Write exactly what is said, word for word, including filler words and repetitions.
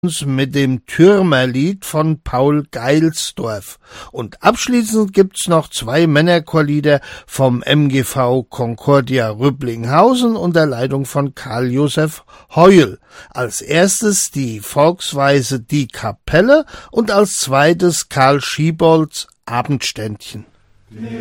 mit dem Türmerlied von Paul Geilsdorf. Und abschließend gibt's noch zwei Männerchorlieder vom M G V Concordia Rüpplinghausen unter Leitung von Karl Josef Heul. Als erstes die Volksweise Die Kapelle und als zweites Karl Schieboldts Abendständchen.